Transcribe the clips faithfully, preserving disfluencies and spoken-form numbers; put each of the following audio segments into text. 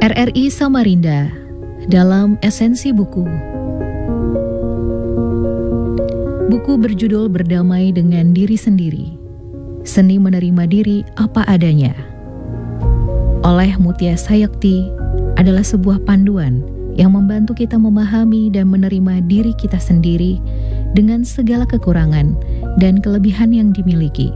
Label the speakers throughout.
Speaker 1: R R I Samarinda dalam esensi buku. Buku berjudul Berdamai dengan Diri Sendiri, Seni Menerima Diri Apa Adanya, oleh Mutia Sayakti, adalah sebuah panduan yang membantu kita memahami dan menerima diri kita sendiri dengan segala kekurangan dan kelebihan yang dimiliki.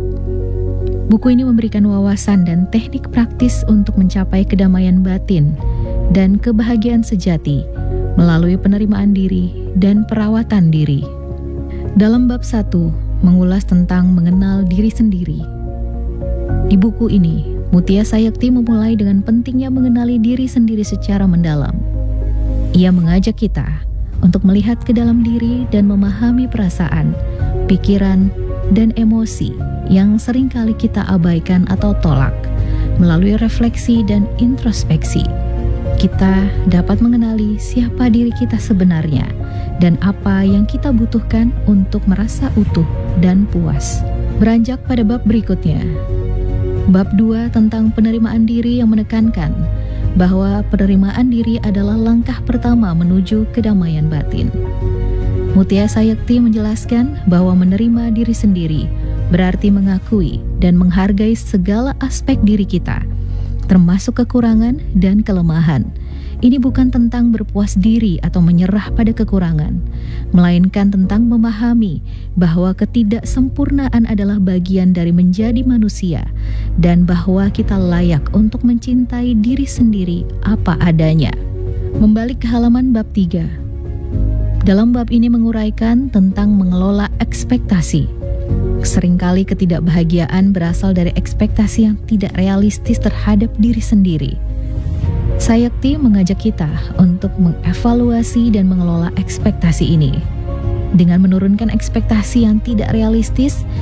Speaker 1: Buku ini memberikan wawasan dan teknik praktis untuk mencapai kedamaian batin dan kebahagiaan sejati melalui penerimaan diri dan perawatan diri. Dalam bab satu, mengulas tentang mengenal diri sendiri. Di buku ini, Mutia Sayakti memulai dengan pentingnya mengenali diri sendiri secara mendalam. Ia mengajak kita untuk melihat ke dalam diri dan memahami perasaan, pikiran, dan emosi yang seringkali kita abaikan atau tolak. Melalui refleksi dan introspeksi, kita dapat mengenali siapa diri kita sebenarnya dan apa yang kita butuhkan untuk merasa utuh dan puas. Beranjak pada bab berikutnya, bab dua tentang penerimaan diri yang menekankan bahwa penerimaan diri adalah langkah pertama menuju kedamaian batin. Mutia Sayakti menjelaskan bahwa menerima diri sendiri berarti mengakui dan menghargai segala aspek diri kita, termasuk kekurangan dan kelemahan. Ini bukan tentang berpuas diri atau menyerah pada kekurangan, melainkan tentang memahami bahwa ketidaksempurnaan adalah bagian dari menjadi manusia dan bahwa kita layak untuk mencintai diri sendiri apa adanya. Membalik ke halaman bab tiga. Dalam bab ini menguraikan tentang mengelola ekspektasi. Seringkali ketidakbahagiaan berasal dari ekspektasi yang tidak realistis terhadap diri sendiri. Sayakti mengajak kita untuk mengevaluasi dan mengelola ekspektasi ini. Dengan menurunkan ekspektasi yang tidak realistis,